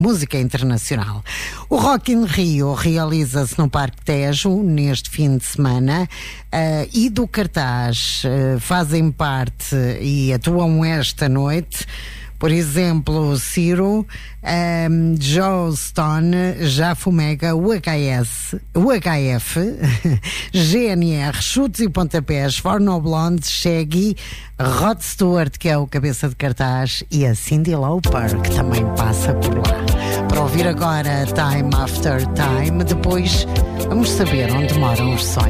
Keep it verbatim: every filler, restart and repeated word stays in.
música internacional. O Rock in Rio realiza-se no Parque Tejo neste fim de semana uh, e do cartaz uh, fazem parte e atuam esta noite, por exemplo, Ciro, um, Joe Stone, Jafumega, o H S, o H F, G N R, Chutes e Pontapés, Forno Blonde, Shaggy, Rod Stewart, que é o cabeça de cartaz, e a Cyndi Lauper, que também passa por lá. Para ouvir agora Time After Time, depois vamos saber onde moram os sonhos.